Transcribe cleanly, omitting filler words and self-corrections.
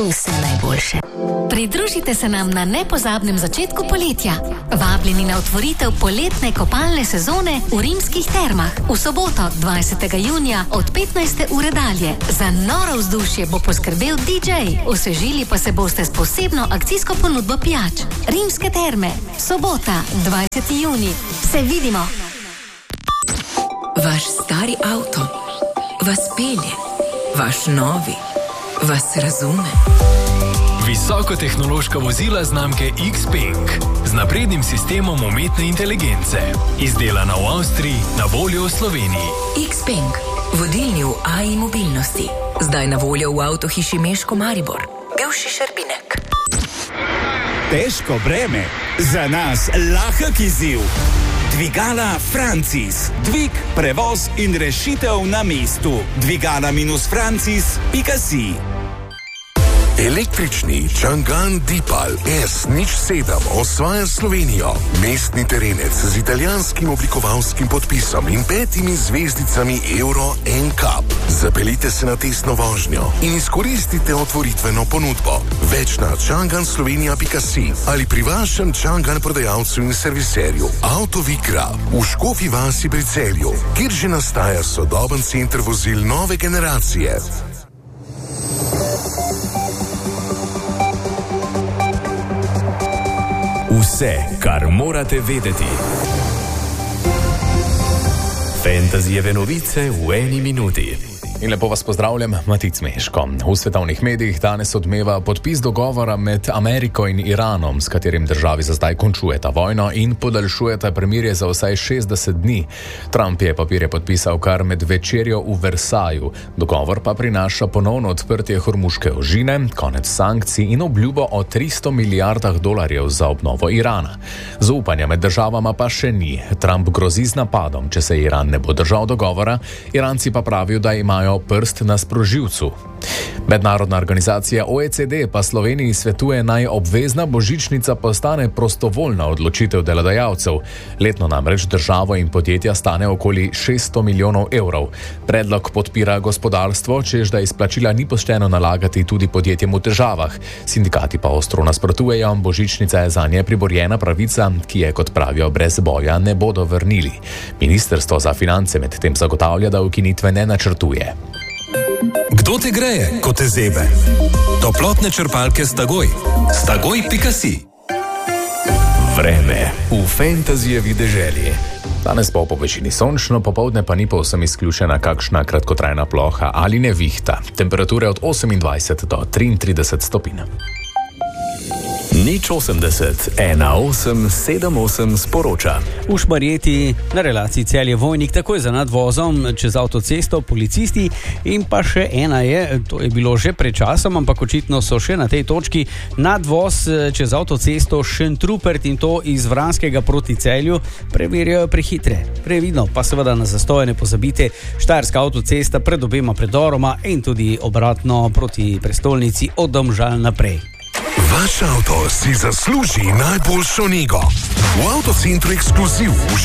vse najboljše. Pridružite se nam na nepozabnem začetku poletja. Vabljeni na otvoritev poletne kopalne sezone v Rimskih termah. V soboto 20. junija od 15. ure dalje. Za noro vzdušje bo poskrbel DJ. Osvežili pa se boste s posebno akcijsko ponudbo pijač. Rimske terme. Sobota 20. junij. Se vidimo. Vaš stari avto vas pelje. Vaš novi vas razume. Visokotehnološka vozila znamke Xpeng z naprednim sistemom umetne inteligence. Izdelana v Avstriji, na voljo v Sloveniji. Xpeng, vodilni v AI mobilnosti. Zdaj na voljo v avtohiši Meško Maribor. Bivši Šerbinek. Težko breme, za nas lahek izziv. Dvigala Francis. Dvig, prevoz in rešitev na mestu. Dvigala-francis.si. Električni Changan Deepal S07 osvaja Slovenijo. Mestni terenec z italijanskim oblikovalskim podpisom in 5 zvezdicami Euro NCAP. Zapeljite se na testno vožnjo in izkoristite otvoritveno ponudbo. Več na changanslovenia.si ali pri vašem Changan prodajalcu in serviserju Autovikra v Škofji vasi pri Celju, kjer že nastaja sodoben center vozil nove generacije. Vse, kar morate vedeti. Fantasyjeve novice v eni minuti. In lepo vas pozdravljam, Matic Meško. V svetovnih medijih danes odmeva podpis dogovora med Ameriko in Iranom, s katerim državi za zdaj končujeta vojno in podaljšujeta premirje za vsaj 60 dni. Trump je papirje podpisal kar med večerjo v Versaju. Dogovor pa prinaša ponovno odprtje Hormuške ožine, konec sankcij in obljubo o $300 milijardah za obnovo Irana. Zaupanja med državama pa še ni. Trump grozi z napadom, če se Iran ne bo držal dogovora, Iranci pa pravijo, da imajo prst na sprožilcu. Mednarodna organizacija OECD pa Sloveniji svetuje, naj obvezna božičnica postane prostovoljna odločitev delodajalcev. Letno namreč državo in podjetja stane okoli 600 milijonov evrov. Predlog podpira gospodarstvo, čež da izplačila ni pošteno nalagati tudi podjetjem v težavah. Sindikati pa ostro nasprotujejo, božičnica je zanje priborjena pravica, ki je, kot pravijo, brez boja ne bodo vrnili. Ministrstvo za finance medtem zagotavlja, da ukinitve ne načrtuje. Kdo te greje, ko te zebe? Toplotne črpalke Stagoj. Stagoj.si. Vreme v Fantasyjevi deželi. Danes bo po večini sončno, popoldne pa ni povsem izključena kakšna kratkotrajna ploha ali nevihta. Temperature od 28 do 33 stopinj. 080 1878 sporoča. V Šmarjeti na relaciji Celje-Vojnik takoj za nadvozom čez avtocesto policisti in pa še ena je, to je bilo že pred časom, ampak očitno so še na tej točki, nadvoz čez avtocesto Šentrupert in to iz Vranskega proti Celju preverjajo prehitre. Previdno pa seveda na zastoje ne pozabite, Štajerska avtocesta pred obema predoroma in tudi obratno proti prestolnici od Domžal naprej. Vaš avto si zasluži najboljšo nego. V Avtocentru Ekskluziv